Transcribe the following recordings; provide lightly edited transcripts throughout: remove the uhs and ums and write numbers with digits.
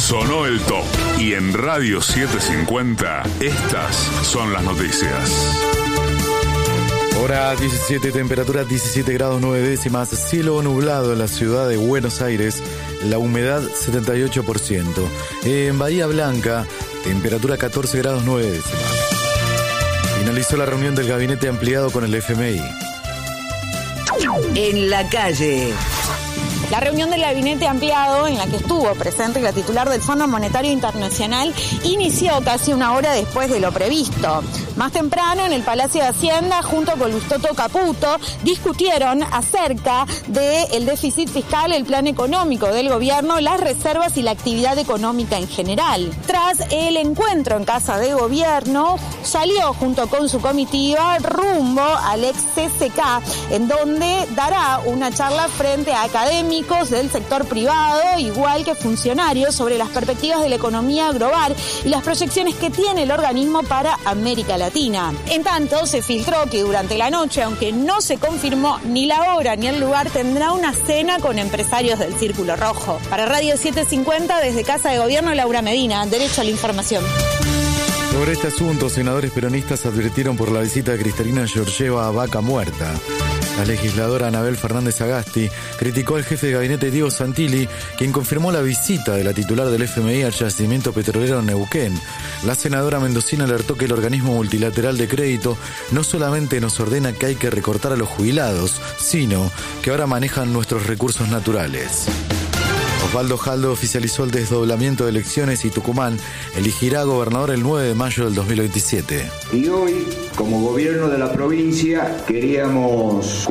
Sonó el top. Y en Radio 750, estas son las noticias. Hora 17, temperatura 17 grados 9 décimas, cielo nublado en la ciudad de Buenos Aires, la humedad 78%. En Bahía Blanca, temperatura 14 grados 9 décimas. Finalizó la reunión del gabinete ampliado con el FMI. En la calle. La reunión del gabinete ampliado, en la que estuvo presente la titular del Fondo Monetario Internacional, inició casi una hora después de lo previsto. Más temprano, en el Palacio de Hacienda, junto con Toto Caputo, discutieron acerca del déficit fiscal, el plan económico del gobierno, las reservas y la actividad económica en general. Tras el encuentro en Casa de Gobierno, salió junto con su comitiva rumbo al ex CCK, en donde dará una charla frente a académicos del sector privado, igual que funcionarios, sobre las perspectivas de la economía global y las proyecciones que tiene el organismo para América Latina. En tanto, se filtró que durante la noche, aunque no se confirmó ni la hora ni el lugar, tendrá una cena con empresarios del Círculo Rojo. Para Radio 750, desde Casa de Gobierno, Laura Medina, derecho a la información. Sobre este asunto, senadores peronistas advirtieron por la visita de Cristalina Georgieva a Vaca Muerta. La legisladora Anabel Fernández Agasti criticó al jefe de gabinete Diego Santilli, quien confirmó la visita de la titular del FMI al yacimiento petrolero en Neuquén. La senadora mendocina alertó que el organismo multilateral de crédito no solamente nos ordena que hay que recortar a los jubilados, sino que ahora manejan nuestros recursos naturales. Osvaldo Jaldo oficializó el desdoblamiento de elecciones y Tucumán elegirá gobernador el 9 de mayo del 2027. Y hoy, como gobierno de la provincia, queríamos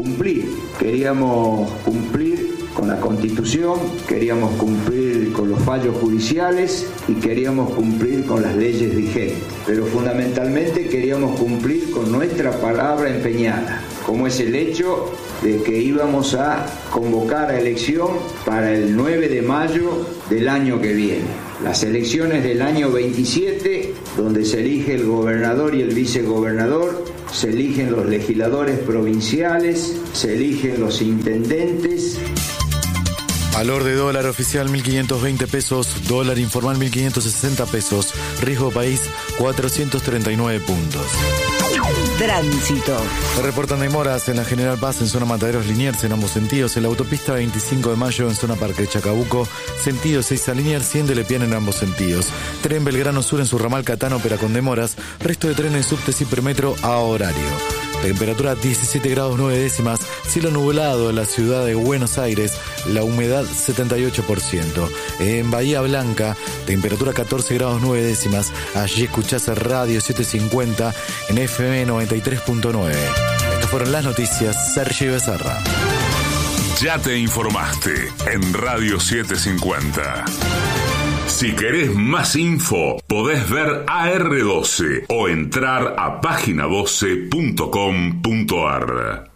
cumplir con la Constitución, queríamos cumplir con los fallos judiciales y queríamos cumplir con las leyes vigentes. Pero fundamentalmente queríamos cumplir con nuestra palabra empeñada, como es el hecho de que íbamos a convocar a elección para el 9 de mayo del año que viene. Las elecciones del año 27, donde se elige el gobernador y el vicegobernador, se eligen los legisladores provinciales, se eligen los intendentes. Valor de dólar oficial 1.520 pesos, dólar informal 1.560 pesos, riesgo país 439 puntos. Tránsito. Se reportan demoras en la General Paz en zona Mataderos Liniers en ambos sentidos, en la autopista 25 de Mayo en zona Parque Chacabuco, sentido 6 a Liniers, 100 de Lepiana en ambos sentidos. Tren Belgrano Sur en su ramal Catán opera con demoras, resto de trenes subtes y premetro a horario. Temperatura 17 grados 9 décimas, cielo nublado en la ciudad de Buenos Aires, la humedad 78%. En Bahía Blanca, temperatura 14 grados 9 décimas, allí escuchás Radio 750 en FM 93.9. Estas fueron las noticias, Sergio Becerra. Ya te informaste en Radio 750. Si querés más info, podés ver AR12 o entrar a página12.com.ar.